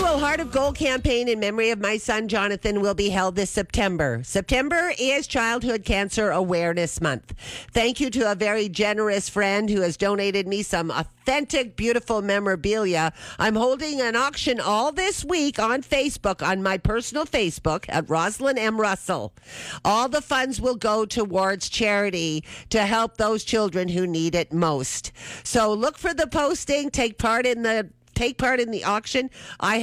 annual Heart of Gold campaign in memory of my son Jonathan will be held this September. September is Childhood Cancer Awareness Month. Thank you to a very generous friend who has donated me some authentic, beautiful memorabilia. I'm holding an auction all this week on Facebook, on my personal Facebook at Rosalind M. Russell. All the funds will go towards charity to help those children who need it most. So look for the posting. Take part in the auction. I